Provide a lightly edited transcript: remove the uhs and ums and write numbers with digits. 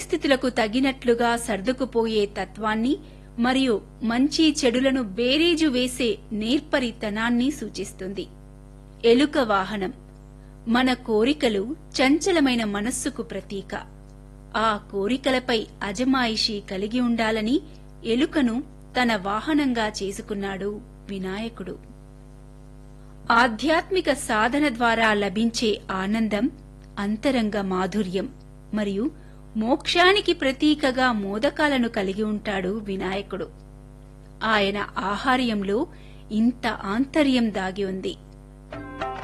పరిస్థితులకు తగినట్లుగా సర్దుకుపోయే తత్వాన్ని మరియు మంచి చెడులను బేరీజు వేసే నేర్పరితనాన్ని సూచిస్తుంది. ఎలుక వాహనం మన కోరికలు చంచలమైన మనస్సుకు ప్రతీక. ఆ కోరికలపై అజమాయిషీ కలిగి ఉండాలని ఎలుకను తన వాహనంగా చేసుకున్నాడు వినాయకుడు. ఆధ్యాత్మిక సాధన ద్వారా లభించే ఆనందం, అంతరంగ మాధుర్యం మరియు మోక్షానికి ప్రతీకగా మోదకాలను కలిగి ఉంటాడు వినాయకుడు. ఆయన ఆహార్యంలో ఇంత ఆంతర్యం దాగి ఉంది.